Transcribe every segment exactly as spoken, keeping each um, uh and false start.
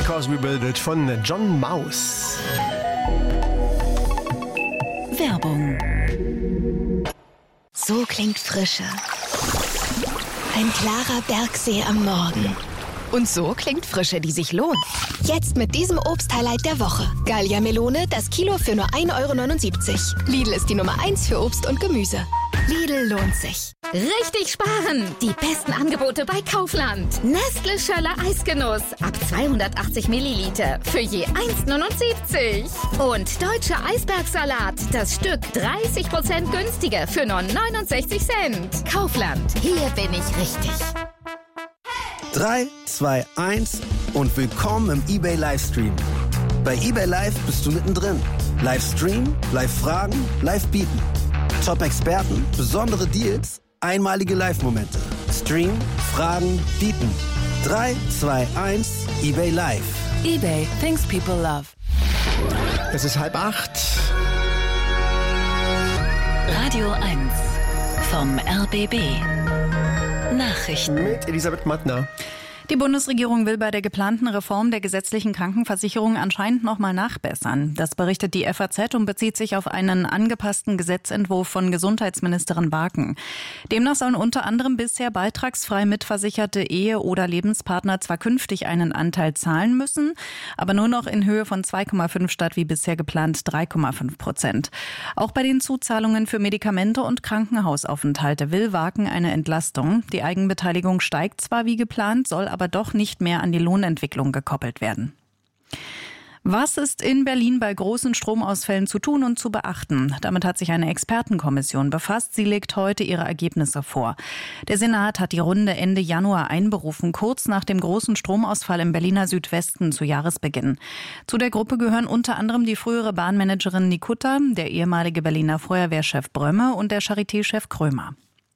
Because Rebuild von John Maus. Werbung. So klingt Frische. Ein klarer Bergsee am Morgen. Und so klingt Frische, die sich lohnt. Jetzt mit diesem Obst-Highlight der Woche. Gallia Melone, das Kilo für nur ein Euro neunundsiebzig. Lidl ist die Nummer eins für Obst und Gemüse. Lidl lohnt sich. Richtig sparen! Die besten Angebote bei Kaufland. Nestle Schöller Eisgenuss ab zweihundertachtzig Milliliter für je eins neunundsiebzig. Und Deutscher Eisbergsalat, das Stück dreißig Prozent günstiger für nur neunundsechzig Cent. Kaufland, hier bin ich richtig. drei, zwei, eins und willkommen im eBay Livestream. Bei eBay Live bist du mittendrin. Livestream, Live-Fragen, Live-Bieten. Top-Experten, besondere Deals, einmalige Live-Momente. Stream, Fragen, Bieten. drei, zwei, eins, eBay Live. eBay, things people love. Es ist halb acht. Radio eins vom R B B. Nachrichten Mit Elisabeth Mattner. Die Bundesregierung will bei der geplanten Reform der gesetzlichen Krankenversicherung anscheinend noch mal nachbessern. Das berichtet die F A Z und bezieht sich auf einen angepassten Gesetzentwurf von Gesundheitsministerin Barken. Demnach sollen unter anderem bisher beitragsfrei mitversicherte Ehe- oder Lebenspartner zwar künftig einen Anteil zahlen müssen, aber nur noch in Höhe von zwei Komma fünf statt wie bisher geplant drei Komma fünf Prozent. Auch bei den Zuzahlungen für Medikamente und Krankenhausaufenthalte will Barken eine Entlastung. Die Eigenbeteiligung steigt zwar wie geplant, soll aber aber doch nicht mehr an die Lohnentwicklung gekoppelt werden. Was ist in Berlin bei großen Stromausfällen zu tun und zu beachten? Damit hat sich eine Expertenkommission befasst. Sie legt heute ihre Ergebnisse vor. Der Senat hat die Runde Ende Januar einberufen, kurz nach dem großen Stromausfall im Berliner Südwesten zu Jahresbeginn. Zu der Gruppe gehören unter anderem die frühere Bahnmanagerin Nikutta, der ehemalige Berliner Feuerwehrchef Brömme und der Charité-Chef Krömer.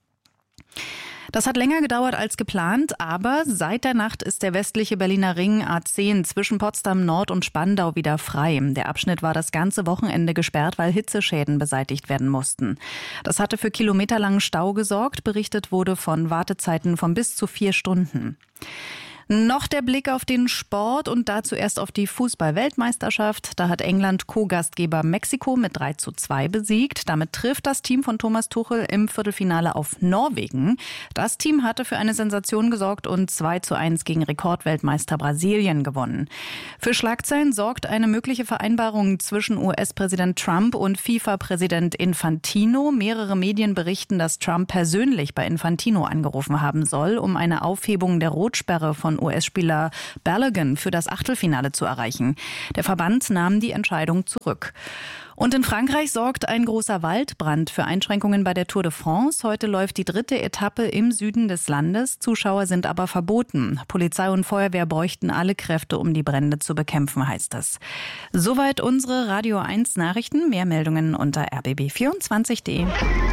Das hat länger gedauert als geplant, aber seit der Nacht ist der westliche Berliner Ring A zehn zwischen Potsdam Nord und Spandau wieder frei. Der Abschnitt war das ganze Wochenende gesperrt, weil Hitzeschäden beseitigt werden mussten. Das hatte für kilometerlangen Stau gesorgt. Berichtet wurde von Wartezeiten von bis zu vier Stunden. Noch der Blick auf den Sport und dazu erst auf die Fußball-Weltmeisterschaft. Da hat England Co-Gastgeber Mexiko mit drei zu zwei besiegt. Damit trifft das Team von Thomas Tuchel im Viertelfinale auf Norwegen. Das Team hatte für eine Sensation gesorgt und zwei zu eins gegen Rekordweltmeister Brasilien gewonnen. Für Schlagzeilen sorgt eine mögliche Vereinbarung zwischen U S-Präsident Trump und FIFA-Präsident Infantino. Mehrere Medien berichten, dass Trump persönlich bei Infantino angerufen haben soll, um eine Aufhebung der Rotsperre von U S-Spieler Balogun für das Achtelfinale zu erreichen. Der Verband nahm die Entscheidung zurück. Und in Frankreich sorgt ein großer Waldbrand für Einschränkungen bei der Tour de France. Heute läuft die dritte Etappe im Süden des Landes. Zuschauer sind aber verboten. Polizei und Feuerwehr bräuchten alle Kräfte, um die Brände zu bekämpfen, heißt es. Soweit unsere Radio eins Nachrichten. Mehr Meldungen unter r b b vierundzwanzig punkt d e.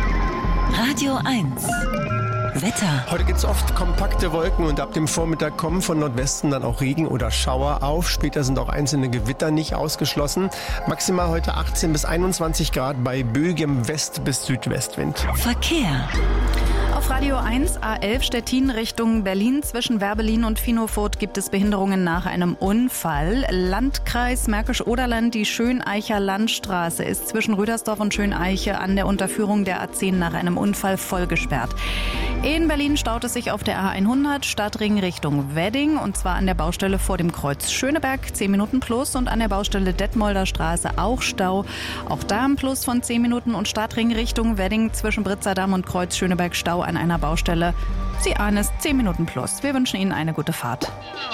Radio eins Wetter. Heute gibt es oft kompakte Wolken und ab dem Vormittag kommen von Nordwesten dann auch Regen oder Schauer auf. Später sind auch einzelne Gewitter nicht ausgeschlossen. Maximal heute achtzehn bis einundzwanzig Grad bei böigem West- bis Südwestwind. Verkehr. Auf Radio eins A elf Stettin Richtung Berlin zwischen Werbelin und Finofurt gibt es Behinderungen nach einem Unfall. Landkreis Märkisch-Oderland, die Schöneicher Landstraße ist zwischen Rüdersdorf und Schöneiche an der Unterführung der A zehn nach einem Unfall voll gesperrt. In Berlin staut es sich auf der A hundert Stadtring Richtung Wedding und zwar an der Baustelle vor dem Kreuz Schöneberg zehn Minuten plus und an der Baustelle Detmolder Straße auch Stau. Auch da ein Plus von zehn Minuten und Stadtring Richtung Wedding zwischen Britzerdamm und Kreuz Schöneberg Stau an einer Baustelle. Sie ahnen es, zehn Minuten plus. Wir wünschen Ihnen eine gute Fahrt.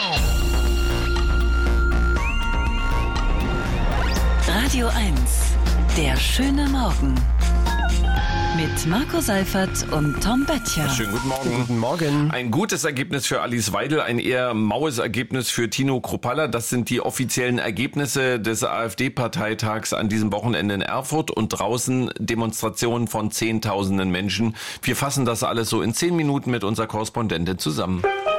Radio eins, der schöne Morgen. Mit Marco Seifert und Tom Böttcher. Schönen guten Morgen. Guten Morgen. Ein gutes Ergebnis für Alice Weidel, ein eher maues Ergebnis für Tino Kruppalla. Das sind die offiziellen Ergebnisse des AfD-Parteitags an diesem Wochenende in Erfurt und draußen Demonstrationen von Zehntausenden Menschen. Wir fassen das alles so in zehn Minuten mit unserer Korrespondentin zusammen.